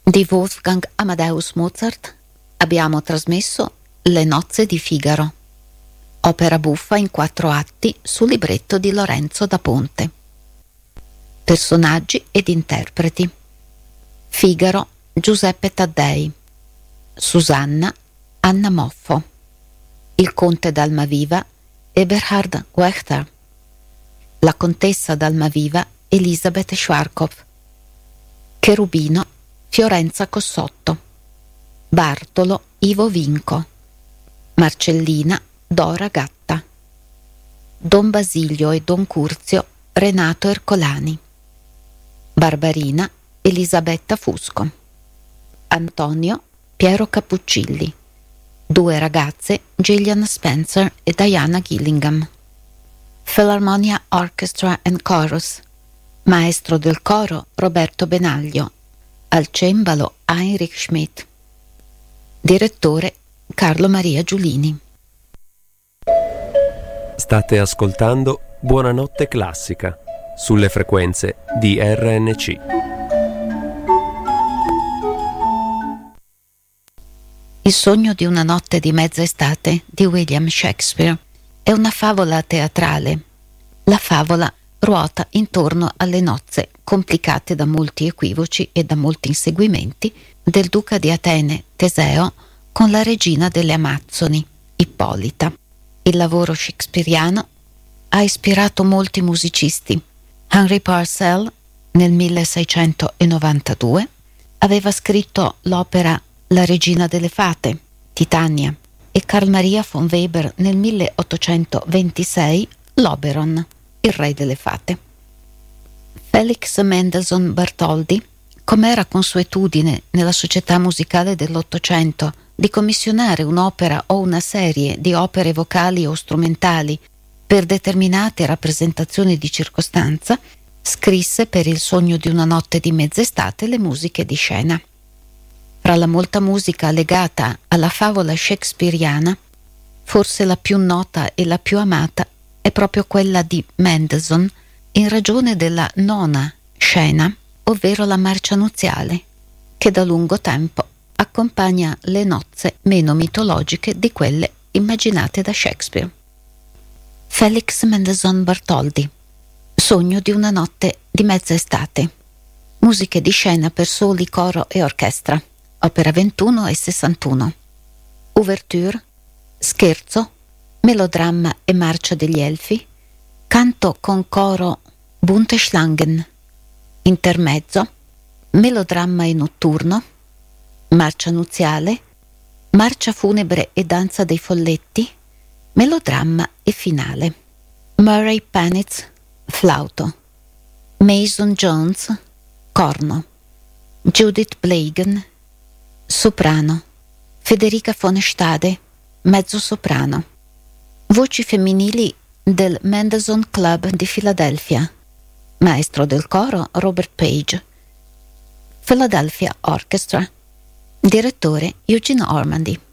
Di Wolfgang Amadeus Mozart abbiamo trasmesso Le nozze di Figaro, opera buffa in 4 atti su libretto di Lorenzo da Ponte. Personaggi ed interpreti: Figaro, Giuseppe Taddei; Susanna, Anna Moffo; il conte d'Almaviva, Eberhard Wechter; la contessa d'Almaviva, Elisabeth Schwarzkopf; Cherubino, Fiorenza Cossotto; Bartolo, Ivo Vinco; Marcellina, Dora Gatta; Don Basilio e Don Curzio, Renato Ercolani; Barbarina, Elisabetta Fusco; Antonio, Piero Cappuccilli; 2 ragazze, Gillian Spencer e Diana Gillingham. Philharmonia Orchestra and Chorus, maestro del coro Roberto Benaglio, al cembalo Heinrich Schmidt, direttore Carlo Maria Giulini. State ascoltando Buonanotte Classica sulle frequenze di RNC. Il sogno di una notte di mezza estate di William Shakespeare è una favola teatrale. La favola ruota intorno alle nozze, complicate da molti equivoci e da molti inseguimenti, del duca di Atene, Teseo, con la regina delle Amazzoni, Ippolita. Il lavoro shakespeariano ha ispirato molti musicisti. Henry Purcell, nel 1692, aveva scritto l'opera La regina delle fate, Titania, e Carl Maria von Weber nel 1826 l'Oberon, il re delle fate. Felix Mendelssohn Bartholdy, come era consuetudine nella società musicale dell'Ottocento di commissionare un'opera o una serie di opere vocali o strumentali per determinate rappresentazioni di circostanza, scrisse per Il sogno di una notte di mezz'estate le musiche di scena. Fra la molta musica legata alla favola shakespeariana, forse la più nota e la più amata è proprio quella di Mendelssohn in ragione della 9ª scena, ovvero la marcia nuziale, che da lungo tempo accompagna le nozze meno mitologiche di quelle immaginate da Shakespeare. Felix Mendelssohn Bartholdy, Sogno di una notte di mezza estate, musiche di scena per soli, coro e orchestra, opera 21 e 61. Ouverture, scherzo, melodramma e marcia degli elfi, canto con coro Bunte Schlangen, intermezzo, melodramma e notturno, marcia nuziale, marcia funebre e danza dei folletti, melodramma e finale. Murray Panitz, flauto; Mason Jones, corno; Judith Blagan, soprano; Federica von Stade, mezzosoprano. Voci femminili del Mendelssohn Club di Filadelfia. Maestro del coro Robert Page. Philadelphia Orchestra. Direttore Eugene Ormandy.